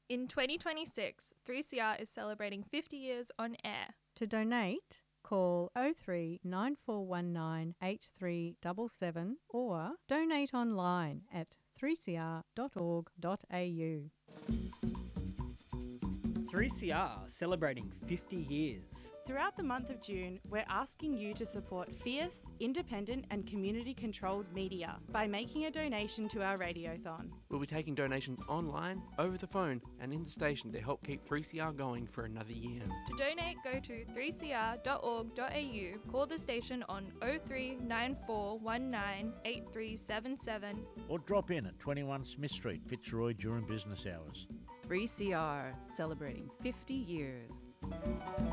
In 2026, 3CR is celebrating 50 years on air. To donate, call 03 9419 8377 or donate online at 3cr.org.au. 3CR celebrating 50 years. Throughout the month of June, we're asking you to support fierce, independent and community-controlled media by making a donation to our radiothon. We'll be taking donations online, over the phone and in the station to help keep 3CR going for another year. To donate, go to 3cr.org.au, call the station on 03 9419 8377 or drop in at 21 Smith Street, Fitzroy during business hours. 3CR, celebrating 50 years.